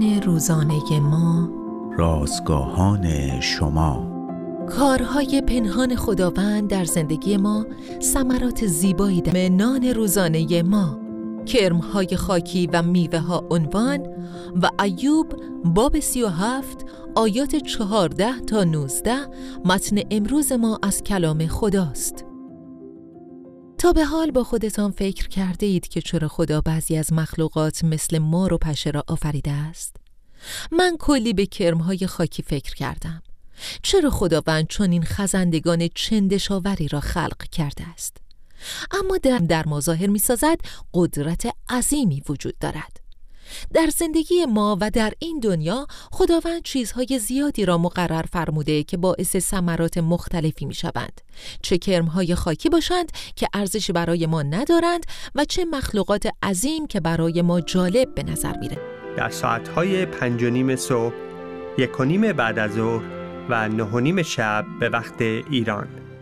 نان روزانه ما، رازگاهان شما. کارهای پنهان خداوند در زندگی ما، ثمرات زیبایی در نان روزانه ما، کرمهای خاکی و میوه ها عنوان و ایوب باب 37 آیات 14 تا 19 متن امروز ما از کلام خداست. تا به حال با خودتان فکر کرده اید که چرا خدا بعضی از مخلوقات مثل مار و پشه را آفریده است؟ من کلی به کرمهای خاکی فکر کردم. چرا خداوند چنین خزندگان چندشاوری را خلق کرده است؟ اما در ما ظاهر می سازد قدرت عظیمی وجود دارد. در زندگی ما و در این دنیا خداوند چیزهای زیادی را مقرر فرموده که باعث ثمرات مختلفی می شوند، چه کرمهای خاکی باشند که ارزش برای ما ندارند و چه مخلوقات عظیم که برای ما جالب به نظر می رسند. در ساعتهای 5:30 صبح، 1:30 بعد از ظهر و 9:30 شب به وقت ایران